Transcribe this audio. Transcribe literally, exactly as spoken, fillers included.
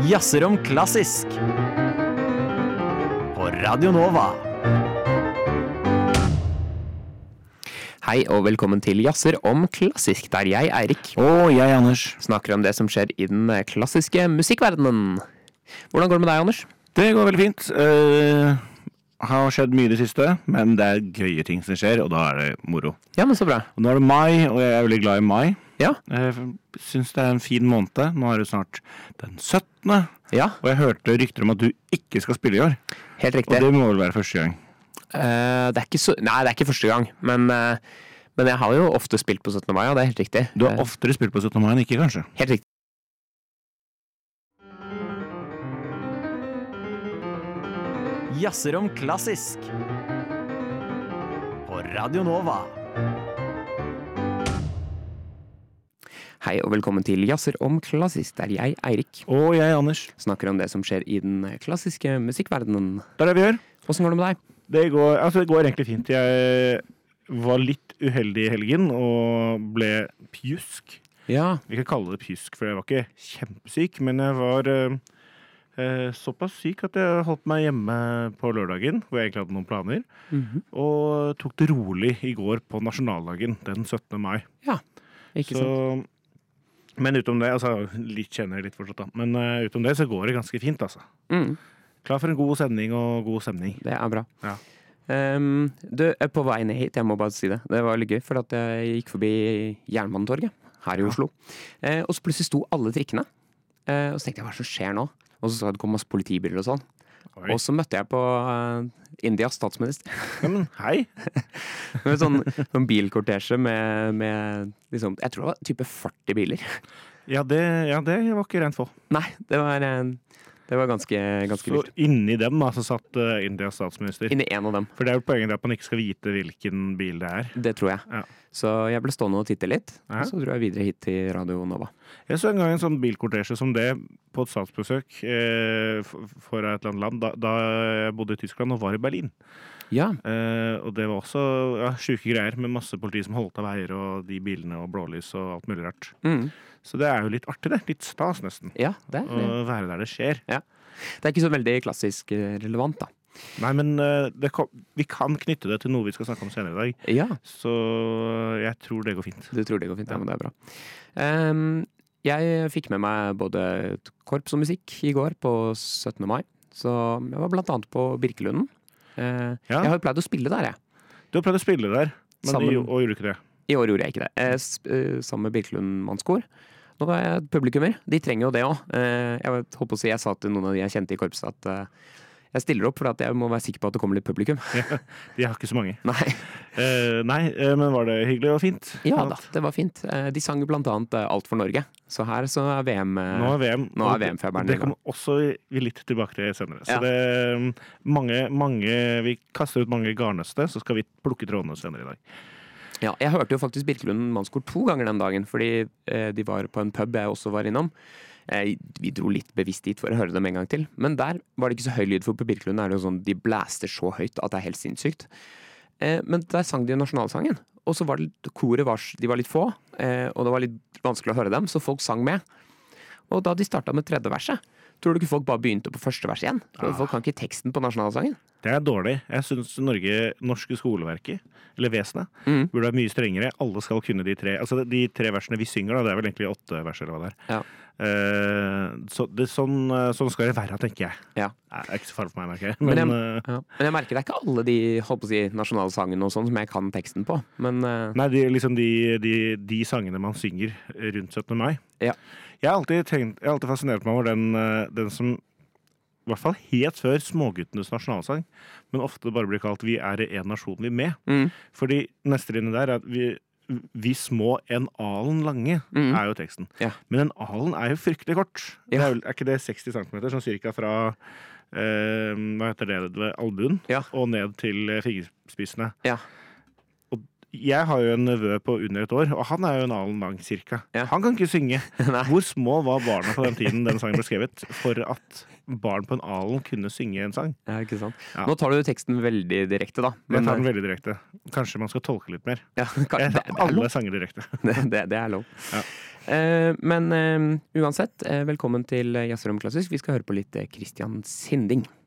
Jazzer om klassisk på Radio Nova. Hei og velkommen til Jazzer om klassisk, der jeg, Eirik, og jeg, Anders, snakker om det som skjer i den klassiske musikkverdenen. Hvordan går det med deg, Anders? Det går veldig fint. Uh, har skjedd mye i det siste, men det er gøye ting som skjer, og da er det moro. Ja, men så bra. Og nå er det mai, og jeg er veldig glad i mai. Ja. Jeg synes det er en fin måned. Nå er det snart den syttende. Ja. Og jeg hørte rykter om at du ikke skal spille i år. Helt riktig. Og det må vel være første gang. Uh, det er ikke så, nei, det er ikke første gang, men, uh, men jeg har jo ofte spilt på syttende mai, og det er helt riktig. Du har oftere spilt på syttende mai enn ikke, kanskje? Helt riktig. Jazzer om klassisk på Radio Nova. Hei og velkommen til Jazzer om klassisk, der jeg, Eirik, og jeg, Anders, snakker om det som skjer i den klassiske musikkverdenen. Det er det vi gjør. Hvordan går det med deg? Det går, altså det går egentlig fint. Jeg var litt uheldig i helgen og ble pjusk. Ja. Vi kan kalle det pjusk, for jeg var ikke kjempesyk, men jeg var eh, såpass syk at jeg holdt meg hjemme på lørdagen, hvor jeg egentlig hadde noen planer, Mm-hmm. og tok det rolig i går på nasjonaldagen, den syttende mai. Ja, ikke så, sant. Men utom det, altså litt kjenner jeg litt fortsatt da, men uh, utom det så går det ganske fint, altså. Mm. Klar for en god sending og god stemning. Det er bra. Ja. Um, du er på vei ned hit, jeg må bare si det. Det var litt gøy, for at jeg gikk forbi Jernbanetorget her i Oslo. Eh, og så plutselig sto alle trikkene. Eh, og så tenkte jeg, hva er det som skjer nå? Og så så jeg det kom masse politibiler og sånn. Oi. Og så møtte jeg på uh, Indias statsminister. Ja, men hei! Med sånn, sånn bilkortesje med, med liksom, jeg tror det var type førti biler. Ja, det, ja, det var ikke rent få. Nei, det var, det var ganske, ganske Så vilt. inni dem da, så satt uh, Indias statsminister. Inni en av dem. For det er jo poenget at man ikke skal vite hvilken bil det er. Det tror jeg. Ja. Så jeg ble stående og titte litt, Ja. og så dro jeg videre hit til Radio Nova. Jeg så en gang en sånn bilkortesje som det på et statsbesøk eh, for, for et eller annet land, da, da jeg bodde i Tyskland og var i Berlin. Ja, Eh, og det var også ja, syke greier med masse politi som holdt av veier og de bilene og blålys og alt mulig rart. mm. Så det er jo litt artig det, litt stas nesten, ja det er det. å være der det skjer. Det er ikke så veldig klassisk eh, relevant, da. Nei, men eh, det kom, vi kan knytte det til noe vi skal snakke om senere i dag, Ja, så jeg tror det går fint. du tror det går fint, ja, Ja. men det er bra. Ehm, jeg fikk med meg både et korps og musikk i går på syttende mai, så jeg var blant annet på Birkelunden. Eh, Ja. Jeg har jo pleid å spille der, jeg. Du har prøvd å spille der, men Sammen- de, og gjorde ikke det. I år gjorde jeg ikke det. Eh, s- eh, sammen med Birkelund Mannskor. Nå var jeg publikummer. De trenger jo det også. Eh, jeg holdt på å si, jeg sa til noen av de jeg kjente i korpset at eh, jeg stiller opp for at jeg må være sikker på at det kommer litt publikum. Ja, de har ikke så mange. Nei. Eh, nei, eh, men var det hyggelig og fint? Ja da, det var fint. Eh, de sang jo blant annet eh, Alt for Norge. Så her så er V M eh, Nå er V M. Nå er og V M-feberen Det i gang. kommer også vi litt tilbake til senere. Så Ja. det mm, mange, mange Vi kaster ut mange garnnøste, så skal vi plukke trådene senere i dag. Ja, jeg hørte jo faktisk Birkelund Mannskor to ganger den dagen, fordi eh, de var på en pub jeg også var innom. Eh, vi dro litt bevisst dit for å høre dem en gang til, men der var det ikke så høy lyd, for på Birkelund er det jo sånn, de blæster så høyt at det er helt sinnssykt. Eh, men der sang de nasjonalsangen, og så var det, koret var, de var litt få, eh, og det var litt vanskelig å høre dem, så folk sang med. Og da de startet med tredje verset, tror du ikke folk bare begynte på første vers igjen? For Ah. folk kan ikke teksten på nasjonalsangen. Det er dårlig. Jeg syns Norge, norske skoleverket, eller vesenet, Mm. burde være mye strengere. Alle skal kunne de tre. Altså de tre versene vi synger, da, det er vel egentlig åtte vers, eller hva det er. Ja. Eh, så det, sånn, sånn skal det være, tenker jeg. Ja. Nei, Det er ikke så farlig for meg, merker jeg. Men Men, jeg, eh, ja. Men jeg merker det er ikke alle de holdt på å si, nasjonalsangene og sånn som jeg kan teksten på. Men eh, nei, de, liksom de, de, de sangene man synger rundt syttende mai. Ja. Jeg har alltid, tenkt, jeg har alltid fascinert meg over den, eh, den som i hvert fall helt før småguttenes nasjonalsang, men ofte bare blir kalt Vi er en nasjon vi med. mm, Fordi neste linje der er at vi, vi små en alen lange, Mm. er jo teksten. Ja. Men en alen er jo fryktelig kort. Det Ja. er, vel, er ikke det seksti centimeter, sånn cirka fra eh, hva heter det, ved albuen Ja. og ned til eh, fingerspissene. Ja. Og jeg har jo en nevø på under et år, og han er jo en alen lang cirka. Ja. Han kan ikke synge. Nei. Hvor små var barna på den tiden den sangen ble skrevet, for at barn på en alen kunne synge en sang? Ja, ikke sant. Ja. Nå tar du teksten veldig direkte, da. Jeg tar den veldig direkte. Kanskje man skal tolke litt mer. ja, kan, Jeg det, tar det, er alle lov. sanger direkte. Det, det, det er lov. Ja. Eh, men eh, uansett, eh, velkommen til Jazzrom Klassisk. Vi skal høre på litt eh, Christian Sinding.